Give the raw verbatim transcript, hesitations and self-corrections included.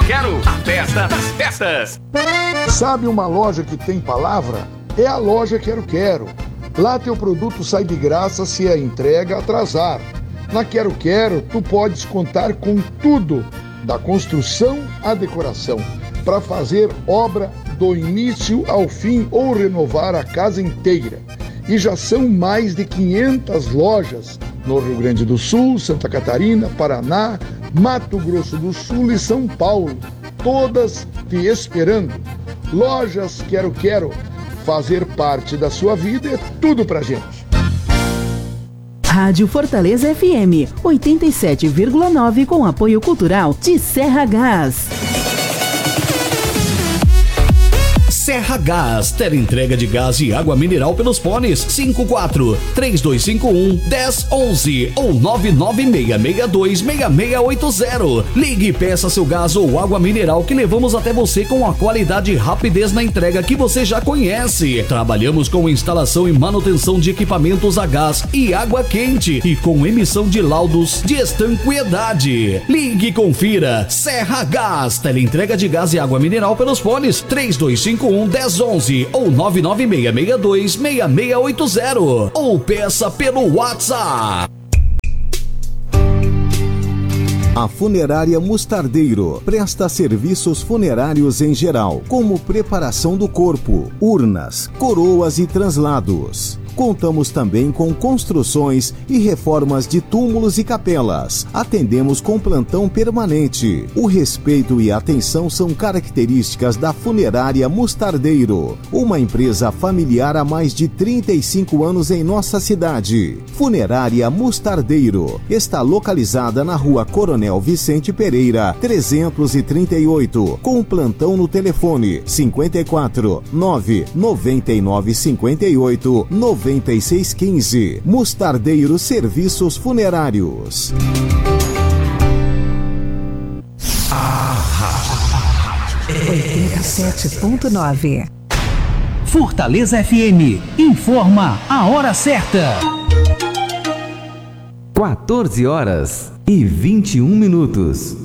Quero, a festa das festas. Sabe uma loja que tem palavra? É a loja Quero Quero. Lá teu produto sai de graça se a entrega atrasar. Na Quero Quero, tu podes contar com tudo, da construção à decoração, para fazer obra do início ao fim ou renovar a casa inteira. E já são mais de quinhentas lojas no Rio Grande do Sul, Santa Catarina, Paraná, Mato Grosso do Sul e São Paulo, todas te esperando. Lojas Quero Quero, fazer parte da sua vida é tudo pra gente. Rádio Fortaleza F M, oitenta e sete vírgula nove, com apoio cultural de Serra Gás. Serra Gás, teleentrega de gás e água mineral pelos fones cinco quatro três dois cinco um um zero um um ou nove nove seis seis dois seis seis oito zero. Ligue e peça seu gás ou água mineral que levamos até você com a qualidade e rapidez na entrega que você já conhece. Trabalhamos com instalação e manutenção de equipamentos a gás e água quente e com emissão de laudos de estanqueidade. Ligue e confira. Serra Gás, teleentrega de gás e água mineral pelos fones três dois cinco um um zero um um ou nove nove seis seis dois seis seis oito zero ou peça pelo WhatsApp. A Funerária Mostardeiro presta serviços funerários em geral, como preparação do corpo, urnas, coroas e translados. Contamos também com construções e reformas de túmulos e capelas. Atendemos com plantão permanente. O respeito e a atenção são características da Funerária Mostardeiro, uma empresa familiar há mais de trinta e cinco anos em nossa cidade. Funerária Mostardeiro está localizada na Rua Coronel Vicente Pereira, trezentos e trinta e oito, com plantão no telefone cinquenta e quatro, nove noventa e nove cinquenta e oito, noventa e seis quinze. Mostardeiro Serviços Funerários. oitenta e sete ponto nove. Fortaleza F M informa a hora certa. quatorze horas e vinte e um minutos.